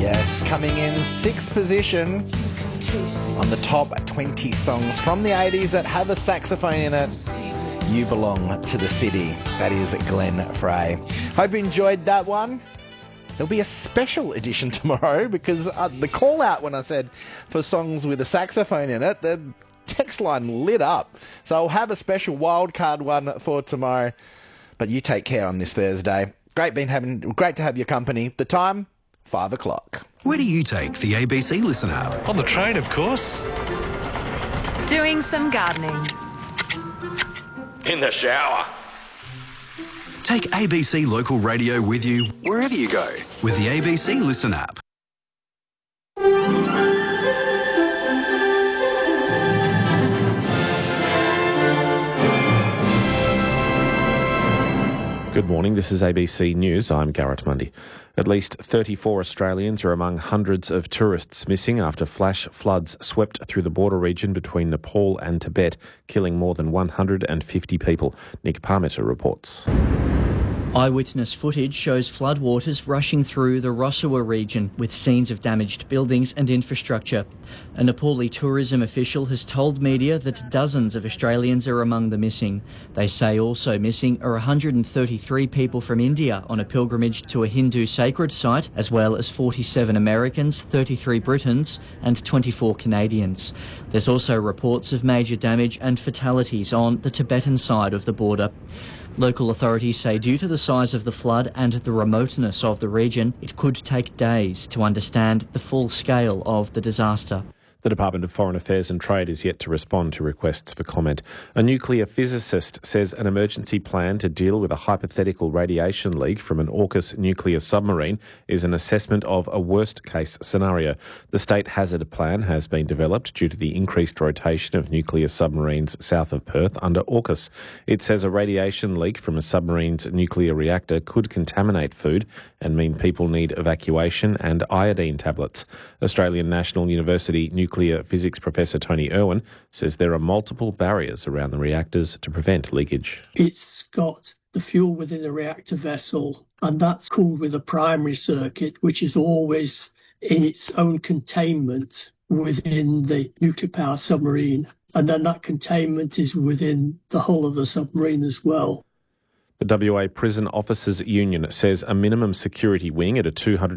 Yes, coming in sixth position on the top 20 songs from the 80s that have a saxophone in it. You Belong to the City. That is Glenn Frey. Hope you enjoyed that one. There'll be a special edition tomorrow because the call out when I said for songs with a saxophone in it, the text line lit up. So I'll have a special wildcard one for tomorrow. But you take care on this Thursday. Great to have your company. The time, 5 o'clock. Where do you take the ABC Listen app? On the train, of course. Doing some gardening. In the shower. Take ABC Local Radio with you wherever you go with the ABC Listen app. Good morning, this is ABC News. I'm Garrett Mundy. At least 34 Australians are among hundreds of tourists missing after flash floods swept through the border region between Nepal and Tibet, killing more than 150 people. Nick Parmenter reports. Eyewitness footage shows floodwaters rushing through the Rosua region with scenes of damaged buildings and infrastructure. A Nepali tourism official has told media that dozens of Australians are among the missing. They say also missing are 133 people from India on a pilgrimage to a Hindu sacred site, as well as 47 Americans, 33 Britons and 24 Canadians. There's also reports of major damage and fatalities on the Tibetan side of the border. Local authorities say due to the size of the flood and the remoteness of the region, it could take days to understand the full scale of the disaster. The Department of Foreign Affairs and Trade is yet to respond to requests for comment. A nuclear physicist says an emergency plan to deal with a hypothetical radiation leak from an AUKUS nuclear submarine is an assessment of a worst-case scenario. The state hazard plan has been developed due to the increased rotation of nuclear submarines south of Perth under AUKUS. It says a radiation leak from a submarine's nuclear reactor could contaminate food and mean people need evacuation and iodine tablets. Australian National University nuclear physics professor Tony Irwin says there are multiple barriers around the reactors to prevent leakage. It's got the fuel within the reactor vessel, and that's cooled with a primary circuit, which is always in its own containment within the nuclear power submarine. And then that containment is within the hull of the submarine as well. The WA Prison Officers Union says a minimum security wing at a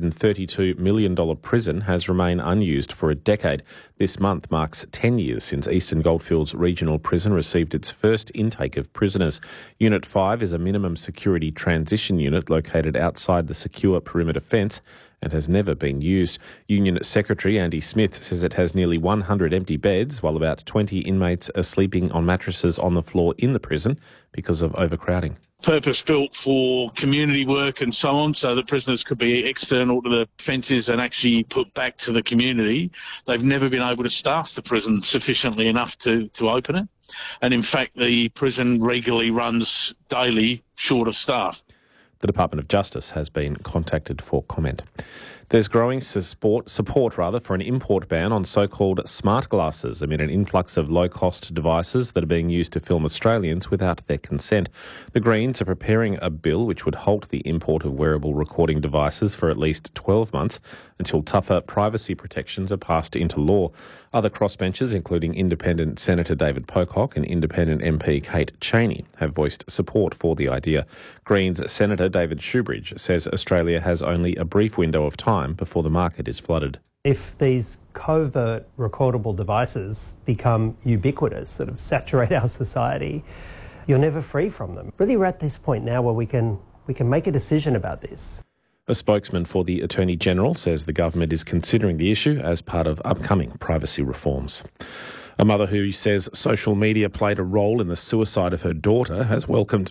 $232 million prison has remained unused for a decade. This month marks 10 years since Eastern Goldfields Regional Prison received its first intake of prisoners. Unit 5 is a minimum security transition unit located outside the secure perimeter fence and has never been used. Union Secretary Andy Smith says it has nearly 100 empty beds, while about 20 inmates are sleeping on mattresses on the floor in the prison because of overcrowding. Purpose-built for community work and so on, so that prisoners could be external to the fences and actually put back to the community. They've never been able to staff the prison sufficiently enough to open it. And in fact, the prison regularly runs daily short of staff. The Department of Justice has been contacted for comment. There's growing support for an import ban on so-called smart glasses amid an influx of low-cost devices that are being used to film Australians without their consent. The Greens are preparing a bill which would halt the import of wearable recording devices for at least 12 months until tougher privacy protections are passed into law. Other crossbenchers, including Independent Senator David Pocock and Independent MP Kate Chaney, have voiced support for the idea. Greens Senator David Shoebridge says Australia has only a brief window of time before the market is flooded. If these covert recordable devices become ubiquitous, sort of saturate our society, you're never free from them. Really, we're at this point now where we can make a decision about this. A spokesman for the Attorney General says the government is considering the issue as part of upcoming privacy reforms. A mother who says social media played a role in the suicide of her daughter has welcomed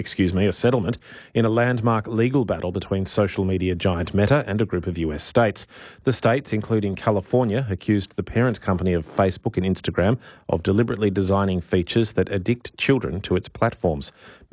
a settlement in a landmark legal battle between social media giant Meta and a group of US states. The states, including California, accused the parent company of Facebook and Instagram of deliberately designing features that addict children to its platforms.